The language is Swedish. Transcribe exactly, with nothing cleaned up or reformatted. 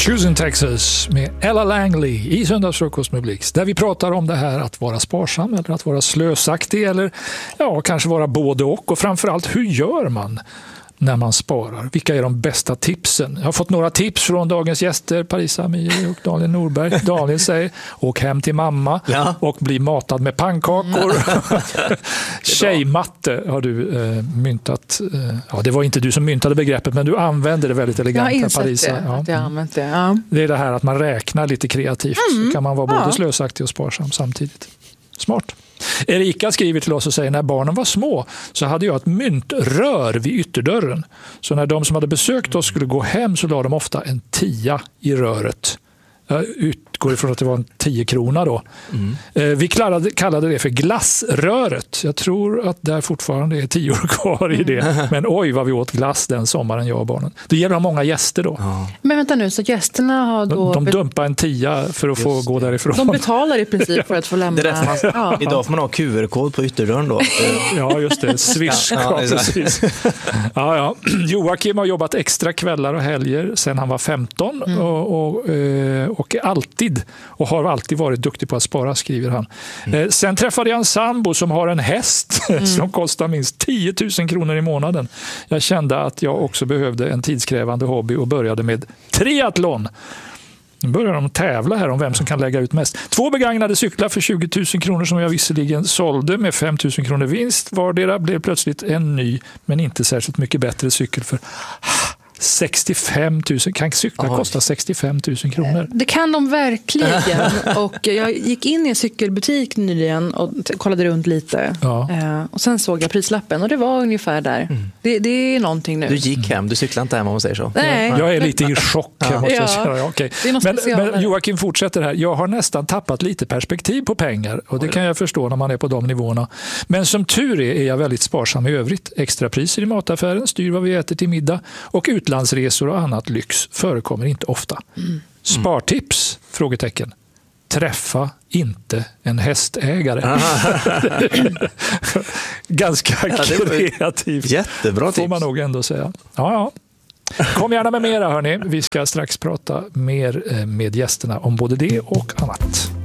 Choosing Texas med Ella Langley i Söndagsfrukost med Blix, där vi pratar om det här att vara sparsam eller att vara slösaktig eller ja, kanske vara både och, och framförallt hur gör man när man sparar? Vilka är de bästa tipsen? Jag har fått några tips från dagens gäster, Parisa Amiri och Daniel Norberg. Daniel säger, åk hem till mamma ja. och bli matad med pannkakor. Tjejmatte har du eh, myntat. Eh, ja, det var inte du som myntade begreppet, men du använder det väldigt elegant. Jag har insett Parisa. det, ja. att jag har använt det. Ja. Det är det här att man räknar lite kreativt. Mm. Så kan man vara både ja. slösaktig och sparsam samtidigt. Smart. Erika skriver till oss och säger, när barnen var små så hade jag ett myntrör vid ytterdörren. Så när de som hade besökt oss skulle gå hem så la de ofta en tia i röret. Jag utgår ifrån att det var en tio krona då. Mm. Vi kallade, kallade det för glassröret. Jag tror att där fortfarande är tio år kvar i det. Men oj vad vi åt glass den sommaren, jag och barnen. Det gäller många gäster då. Ja. Men vänta nu, så gästerna har då... De, de dumpar en tia för att Just få gå därifrån. De betalar i princip för att få lämna. Det är man, ja. Idag får man ha Q R-kod på ytterdörren då. Ja, just det. Swish. Ja, ja, precis. Ja, ja. Joakim har jobbat extra kvällar och helger sedan han var femton mm. och, och och alltid och har alltid varit duktig på att spara, skriver han. Mm. Sen träffade jag en sambo som har en häst mm. som kostar minst tio tusen kronor i månaden. Jag kände att jag också behövde en tidskrävande hobby och började med triathlon. Nu börjar de tävla här om vem som kan lägga ut mest. Två begagnade cyklar för tjugo tusen kronor som jag visserligen sålde med fem tusen kronor vinst. Vardera blev plötsligt en ny men inte särskilt mycket bättre cykel för sextiofem tusen. Kan cyklar Oj. kosta sextiofem tusen kronor? Det kan de verkligen. Och jag gick in i en cykelbutik nyligen och kollade runt lite. Ja. Och sen såg jag prislappen och det var ungefär där. Mm. Det, det är någonting nu. Du gick hem, du cyklade inte hem om man säger så. Nej. Jag är lite i chock. Ja. Måste jag säga. Ja, okay. men, men Joakim fortsätter här. Jag har nästan tappat lite perspektiv på pengar och det kan jag förstå när man är på de nivåerna. Men som tur är är jag väldigt sparsam i övrigt. Extrapriser i mataffären styr vad vi äter till middag och ut utlandsresor och annat lyx förekommer inte ofta. Mm. Spartips? Frågetecken. Träffa inte en hästägare. Ganska ja, kreativt. Jättebra tips. Får man nog ändå säga. Ja, ja. Kom gärna med mera, hörni. Vi ska strax prata mer med gästerna om både det och annat.